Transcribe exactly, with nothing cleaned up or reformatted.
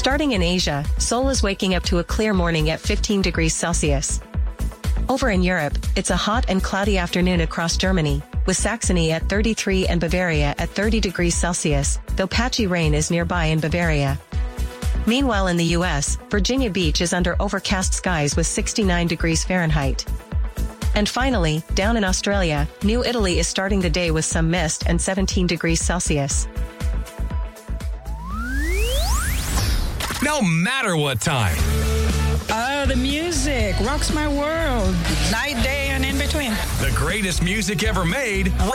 Starting in Asia, Seoul is waking up to a clear morning at fifteen degrees Celsius. Over in Europe, it's a hot and cloudy afternoon across Germany, with Saxony at thirty-three and Bavaria at thirty degrees Celsius, though patchy rain is nearby in Bavaria. Meanwhile in the U S, Virginia Beach is under overcast skies with sixty-nine degrees Fahrenheit. And finally, down in Australia, New Italy is starting the day with some mist and seventeen degrees Celsius. No matter what time. Oh, the music rocks my world. Night, day, and in between. The greatest music ever made. Wow!